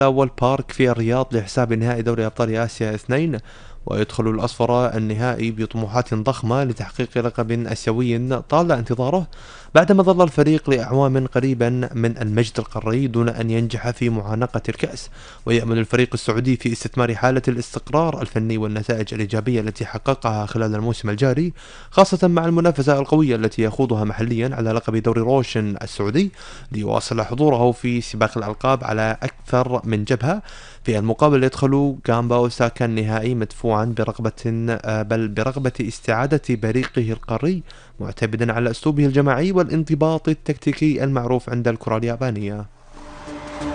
أول بارك في الرياض لحساب نهائي دوري أبطال آسيا 2. ويدخل الأصفر النهائي بطموحات ضخمة لتحقيق لقب آسيوي طال انتظاره، بعدما ظل الفريق لأعوام قريبا من المجد القاري دون أن ينجح في معانقة الكأس. ويأمل الفريق السعودي في استثمار حالة الاستقرار الفني والنتائج الإيجابية التي حققها خلال الموسم الجاري، خاصة مع المنافسة القوية التي يخوضها محليا على لقب دوري روشن السعودي، ليواصل حضوره في سباق الألقاب على أكثر من جبهة. في المقابل يدخل جامبا أوساكا النهائي مدفوعا برغبة استعادة بريقه القاري، معتمدا على أسلوبه الجماعي والانضباط التكتيكي المعروف عند الكرة اليابانية.